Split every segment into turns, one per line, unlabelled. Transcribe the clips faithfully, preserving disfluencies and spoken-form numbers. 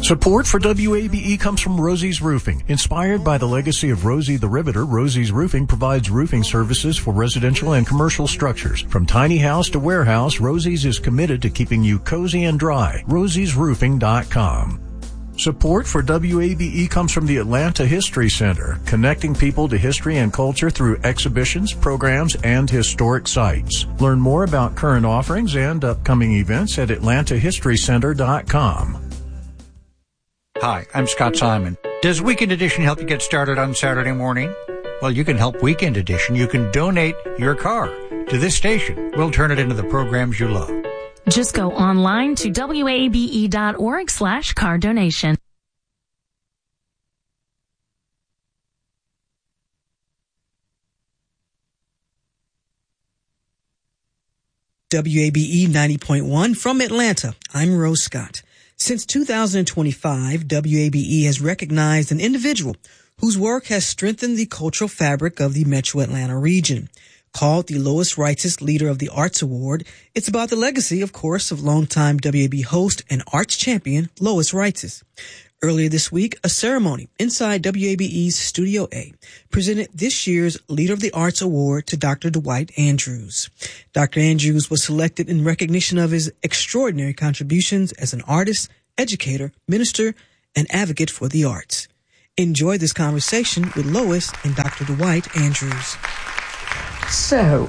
Support for W A B E comes from Rosie's Roofing. Inspired by the legacy of Rosie the Riveter, Rosie's Roofing provides roofing services for residential and commercial structures. From tiny house to warehouse, Rosie's is committed to keeping you cozy and dry. rosies roofing dot com. Support for W A B E comes from the Atlanta History Center, connecting people to history and culture through exhibitions, programs, and historic sites. Learn more about current offerings and upcoming events at atlanta history center dot com.
Hi, I'm Scott Simon. Does Weekend Edition help you get started on Saturday morning? Well, you can help Weekend Edition. You can donate your car to this station. We'll turn it into the programs you love.
Just go online to W A B E dot org slash car donation.
W A B E ninety point one from Atlanta. I'm Rose Scott. Since two thousand twenty-five, W A B E has recognized an individual whose work has strengthened the cultural fabric of the Metro Atlanta region. Called the Lois Reitzes Leader of the Arts Award, it's about the legacy, of course, of longtime W A B host and arts champion Lois Reitzes. Earlier this week, a ceremony inside W A B E's Studio A presented this year's Leader of the Arts Award to Doctor Dwight Andrews. Doctor Andrews was selected in recognition of his extraordinary contributions as an artist, educator, minister, and advocate for the arts. Enjoy this conversation with Lois and Doctor Dwight Andrews.
So,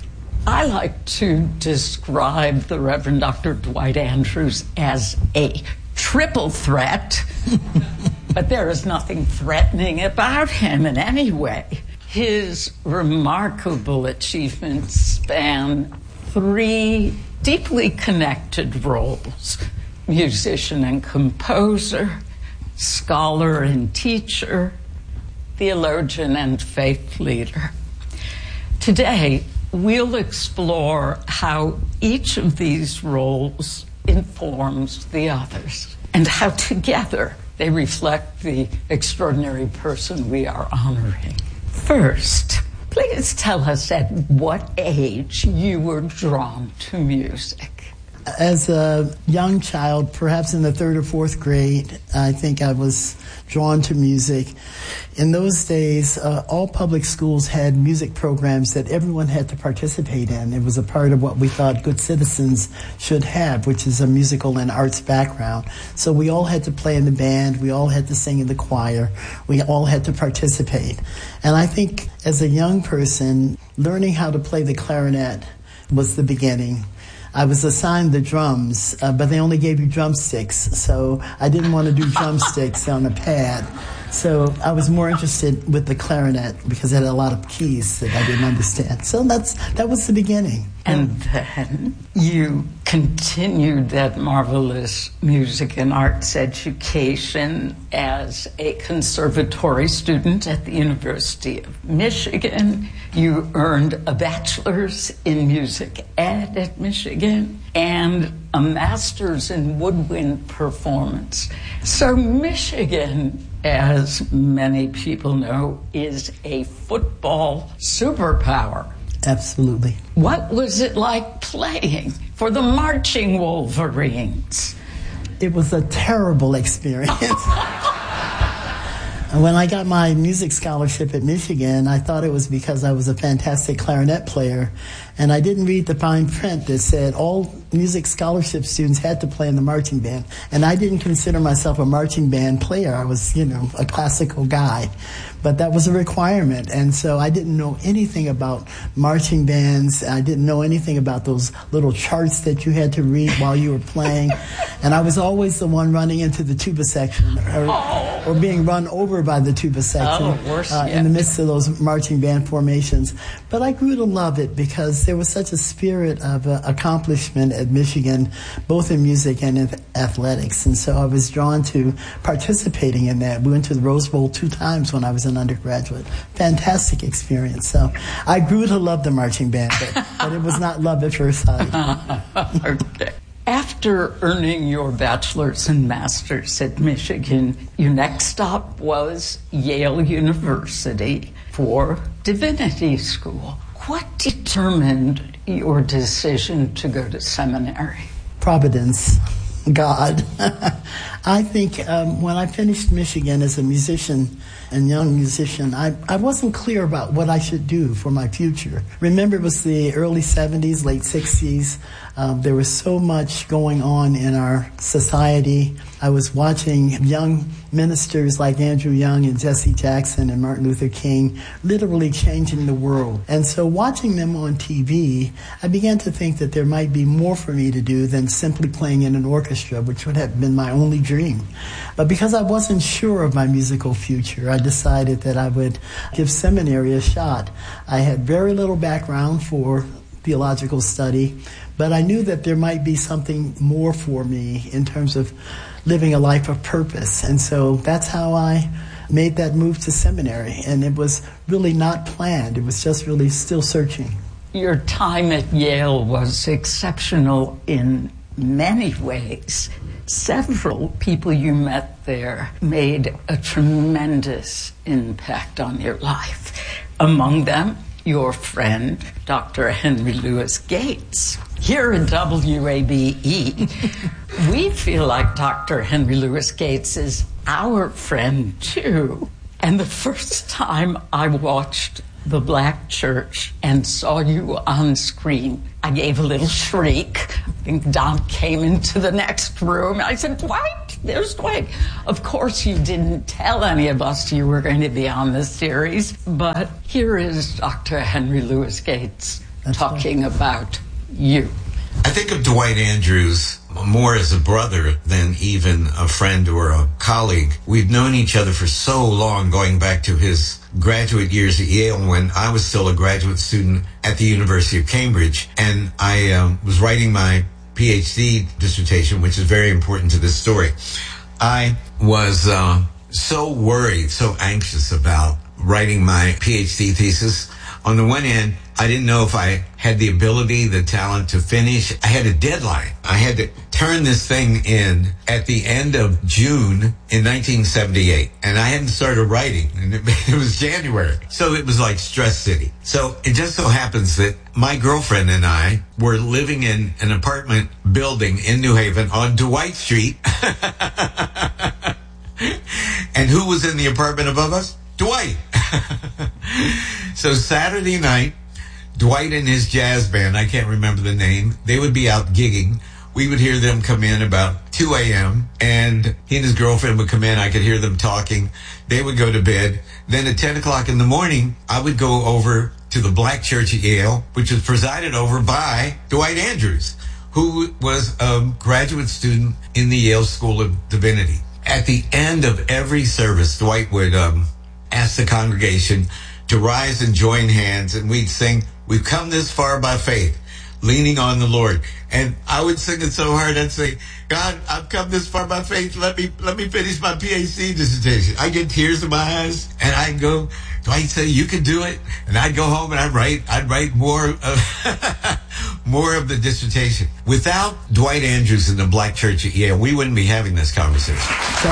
I like to describe the Reverend Doctor Dwight Andrews as a triple threat, but there is nothing threatening about him in any way. His remarkable achievements span three deeply connected roles: musician and composer, scholar and teacher, theologian and faith leader. Today, we'll explore how each of these roles informs the others, and how together they reflect the extraordinary person we are honoring. First, please tell us at what age you were drawn to music.
As a young child, perhaps in the third or fourth grade, I think I was drawn to music. In those days, uh, all public schools had music programs that everyone had to participate in. It was a part of what we thought good citizens should have, which is a musical and arts background. So we all had to play in the band, we all had to sing in the choir, we all had to participate. And I think as a young person, learning how to play the clarinet was the beginning. I was assigned the drums, uh, but they only gave you drumsticks, so I didn't want to do drumsticks on a pad. So I was more interested with the clarinet because it had a lot of keys that I didn't understand. So that's that was the beginning.
And then you continued that marvelous music and arts education as a conservatory student at the University of Michigan. You earned a bachelor's in music ed at Michigan and a master's in woodwind performance. So Michigan, as many people know, is a football superpower.
Absolutely.
What was it like playing for the Marching Wolverines?
It was a terrible experience. When I got my music scholarship at Michigan, I thought it was because I was a fantastic clarinet player, and I didn't read the fine print that said all music scholarship students had to play in the marching band, and I didn't consider myself a marching band player. I was, you know, a classical guy, but that was a requirement, and so I didn't know anything about marching bands. I didn't know anything about those little charts that you had to read while you were playing, and I was always the one running into the tuba section or, oh. or being run over by the tuba section
oh, worse
uh, in the midst of those marching band formations. But I grew to love it because there was such a spirit of uh, accomplishment at Michigan, both in music and in athletics. And so I was drawn to participating in that. We went to the Rose Bowl two times when I was an undergraduate. Fantastic experience. So I grew to love the marching band, but, but it was not love at first sight.
Okay. After earning your bachelor's and master's at Michigan, your next stop was Yale University for divinity school. What determined your decision to go to seminary?
Providence. God. I think um, when I finished Michigan as a musician and young musician, I, I wasn't clear about what I should do for my future. Remember, it was the early seventies, late sixties. Um, there was so much going on in our society. I was watching young ministers like Andrew Young and Jesse Jackson and Martin Luther King literally changing the world. And so watching them on T V, I began to think that there might be more for me to do than simply playing in an orchestra, which would have been my only dream. But because I wasn't sure of my musical future, I decided that I would give seminary a shot. I had very little background for theological study, but I knew that there might be something more for me in terms of living a life of purpose. And so that's how I made that move to seminary. And it was really not planned. It was just really still searching.
Your time at Yale was exceptional in many ways. Several people you met there made a tremendous impact on your life. Among them, your friend, Doctor Henry Louis Gates. Here at W A B E, we feel like Doctor Henry Louis Gates is our friend, too. And the first time I watched The Black Church and saw you on screen, I gave a little shriek. I think Don came into the next room. I said, Dwight, there's Dwight. Of course, you didn't tell any of us you were going to be on this series, but here is Doctor Henry Louis Gates That's talking right. about you.
I think of Dwight Andrews more as a brother than even a friend or a colleague. We've known each other for so long, going back to his graduate years at Yale when I was still a graduate student at the University of Cambridge. And I um, was writing my P H D dissertation, which is very important to this story. I was uh, so worried, so anxious about writing my P H D thesis. On the one hand, I didn't know if I had the ability, the talent to finish. I had a deadline. I had to turn this thing in at the end of June in nineteen seventy-eight. And I hadn't started writing, and it, it was January. So it was like Stress City. So it just so happens that my girlfriend and I were living in an apartment building in New Haven on Dwight Street. And who was in the apartment above us? Dwight. So Saturday night, Dwight and his jazz band, I can't remember the name, they would be out gigging. We would hear them come in about two a.m. and he and his girlfriend would come in. I could hear them talking. They would go to bed. Then at ten o'clock in the morning, I would go over to the Black Church at Yale, which was presided over by Dwight Andrews, who was a graduate student in the Yale School of Divinity. At the end of every service, Dwight would um, ask the congregation to rise and join hands, and we'd sing, "We've come this far by faith, leaning on the Lord." And I would sing it so hard, I'd say, "God, I've come this far by faith. Let me let me finish my P H D dissertation." I get tears in my eyes, and I'd go, Dwight say, "You can do it." And I'd go home and I'd write, I'd write more of, more of the dissertation. Without Dwight Andrews and the Black Church at Yale, we wouldn't be having this conversation.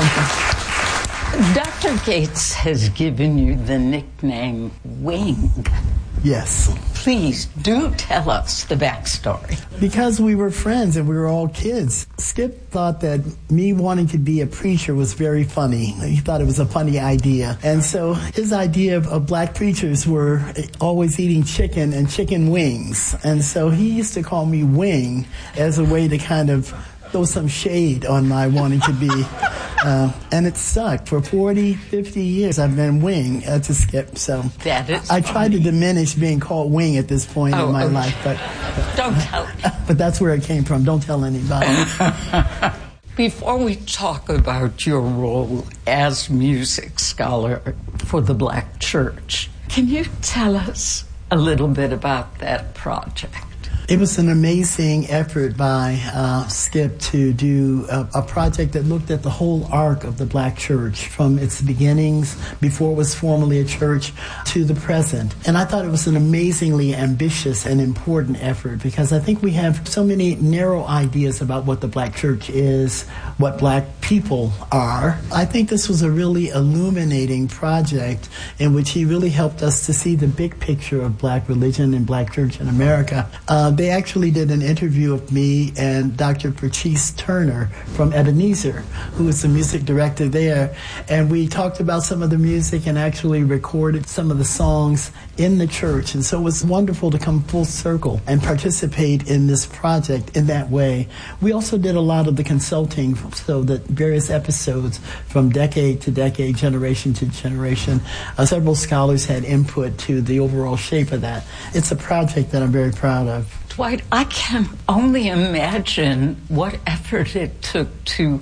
Doctor Gates has given you the nickname Wing.
Yes.
Please do tell us the backstory.
Because we were friends and we were all kids, Skip thought that me wanting to be a preacher was very funny. He thought it was a funny idea. And so his idea of, of black preachers were always eating chicken and chicken wings. And so he used to call me Wing as a way to kind of throw some shade on my wanting to be. Uh, and it stuck. For forty, fifty years, I've been Wing uh, to Skip. So
that is
I tried to diminish being called Wing at this point
oh,
in my
okay.
life. But, but
Don't tell me.
But that's where it came from. Don't tell anybody.
Before we talk about your role as music scholar for the Black Church, can you tell us a little bit about that project?
It was an amazing effort by uh, Skip to do a, a project that looked at the whole arc of the Black Church from its beginnings, before it was formally a church, to the present. And I thought it was an amazingly ambitious and important effort because I think we have so many narrow ideas about what the Black Church is, what Black people are. I think this was a really illuminating project in which he really helped us to see the big picture of black religion and black church in America. Uh, they actually did an interview of me and Doctor Patrice Turner from Ebenezer, who was the music director there, and we talked about some of the music and actually recorded some of the songs in the church. And so it was wonderful to come full circle and participate in this project in that way. We also did a lot of the consulting so that various episodes from decade to decade, generation to generation, uh, several scholars had input to the overall shape of that. It's a project that I'm very proud of.
Dwight, I can only imagine what effort it took to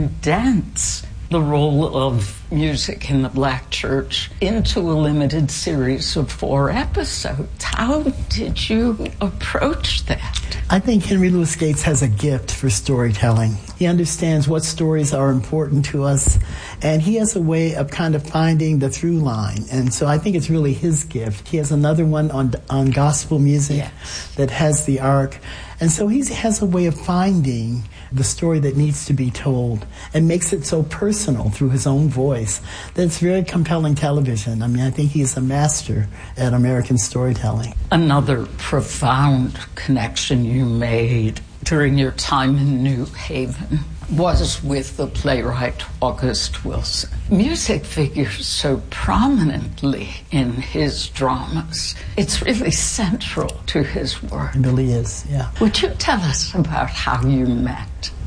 condense the role of music in the black church into a limited series of four episodes. How did you approach that?
I think Henry Louis Gates has a gift for storytelling. He understands what stories are important to us, and he has a way of kind of finding the through line. And so I think it's really his gift. He has another one on on gospel music yes. that has the arc. And so he has a way of finding the story that needs to be told and makes it so personal through his own voice that it's very compelling television. I mean, I think he's a master at American storytelling.
Another profound connection you made during your time in New Haven was with the playwright August Wilson. Music figures so prominently in his dramas. It's really central to his work.
It really is, yeah.
Would you tell us about how you met?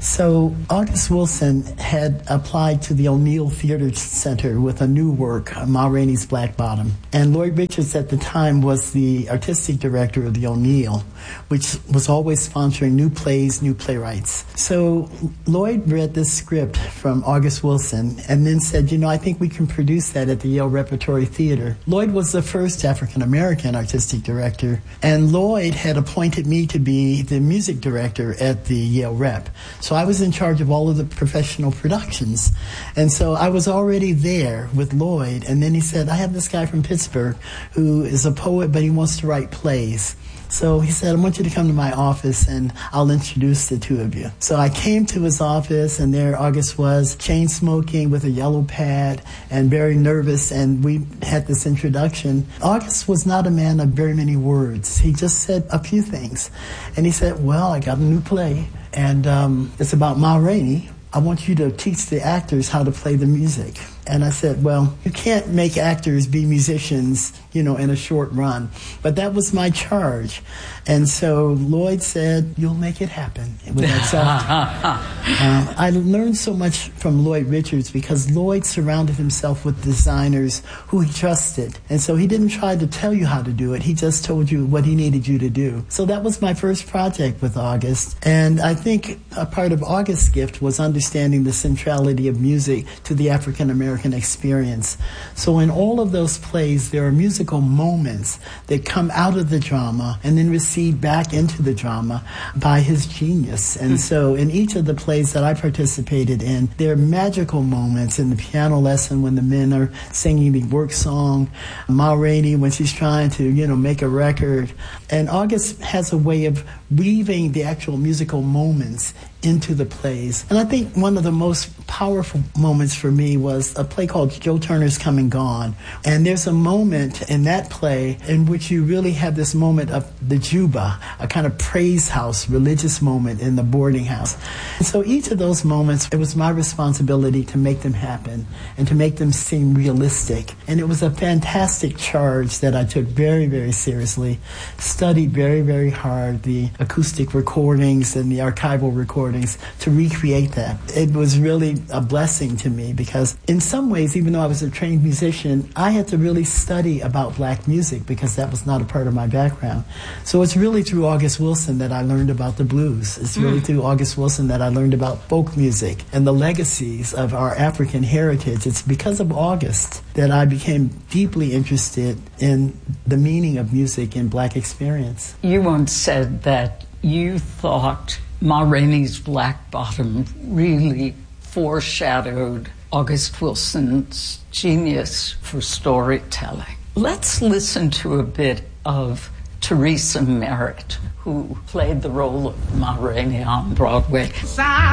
So August Wilson had applied to the O'Neill Theater Center with a new work, Ma Rainey's Black Bottom. And Lloyd Richards at the time was the artistic director of the O'Neill, which was always sponsoring new plays, new playwrights. So Lloyd read this script from August Wilson and then said, you know, I think we can produce that at the Yale Repertory Theater. Lloyd was the first African-American artistic director, and Lloyd had appointed me to be the music director at the Yale Rep. So I was in charge of all of the professional productions. And so I was already there with Lloyd. And then he said, I have this guy from Pittsburgh who is a poet, but he wants to write plays. So he said, I want you to come to my office and I'll introduce the two of you. So I came to his office, and there August was, chain smoking with a yellow pad and very nervous, and we had this introduction. August was not a man of very many words. He just said a few things. And he said, well, I got a new play, and um, it's about Ma Rainey. I want you to teach the actors how to play the music. And I said, well, you can't make actors be musicians, you know, in a short run. But that was my charge. And so Lloyd said, you'll make it happen with that soft. uh, I learned so much from Lloyd Richards because Lloyd surrounded himself with designers who he trusted. And so he didn't try to tell you how to do it. He just told you what he needed you to do. So that was my first project with August. And I think a part of August's gift was understanding the centrality of music to the African-American experience. So in all of those plays, there are musical moments that come out of the drama and then recede back into the drama by his genius. And so in each of the plays that I participated in, there are magical moments in the piano lesson when the men are singing the work song, Ma Rainey when she's trying to, you know, make a record. And August has a way of weaving the actual musical moments into the plays. And I think one of the most powerful moments for me was a play called Joe Turner's Come and Gone. And there's a moment in that play in which you really have this moment of the Juba, a kind of praise house, religious moment in the boarding house. And so each of those moments, it was my responsibility to make them happen and to make them seem realistic. And it was a fantastic charge that I took very, very seriously, studied very, very hard the acoustic recordings and the archival recordings to recreate that. It was really a blessing to me because in some ways, even though I was a trained musician, I had to really study about black music because that was not a part of my background. So it's really through August Wilson that I learned about the blues. It's really mm. through August Wilson that I learned about folk music and the legacies of our African heritage. It's because of August that I became deeply interested in the meaning of music in black experience.
You once said that you thought Ma Rainey's Black Bottom really foreshadowed August Wilson's genius for storytelling. Let's listen to a bit of Teresa Merritt, who played the role of Ma Rainey on Broadway.